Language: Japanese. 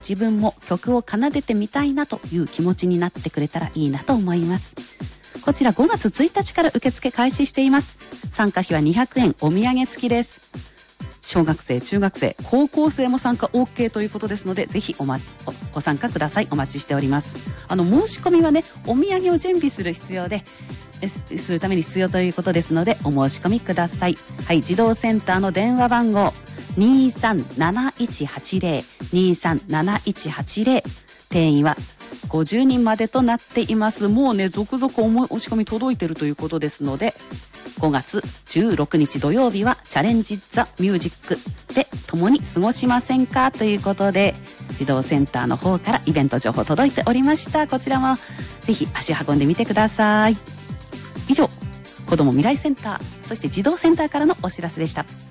自分も曲を奏でてみたいなという気持ちになってくれたらいいなと思います。こちら5月1日から受付開始しています。参加費は200円、お土産付きです。小学生、中学生、高校生も参加 OK ということですので、ぜひご参加ください。お待ちしております。申し込みはね、お土産を準備するために必要ということですので、お申し込みください。はい、児童センターの電話番号237180 237180、定員は50人までとなっています。もうね、続々お申し込み届いてるということですので、5月16日土曜日はチャレンジザミュージックで共に過ごしませんかということで、児童センターの方からイベント情報届いておりました。こちらもぜひ足運んでみてください。以上、子ども未来センター、そして児童センターからのお知らせでした。